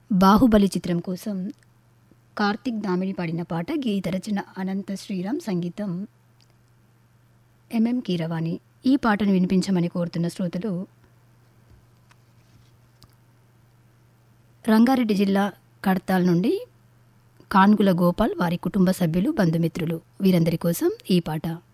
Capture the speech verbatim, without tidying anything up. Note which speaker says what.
Speaker 1: బాహుబలి చిత్రం కోసం కార్తిక్ దామిని పాడిన పాట. గీత రచన అనంత శ్రీరామ్, సంగీతం ఎంఎం కీరవాణి. ఈ పాటను వినిపించమని కోరుతున్న శ్రోతలు రంగారెడ్డి జిల్లా కడతాల్ నుండి కాన్గుల గోపాల్, వారి కుటుంబ సభ్యులు, బంధుమిత్రులు. వీరందరి కోసం ఈ పాట.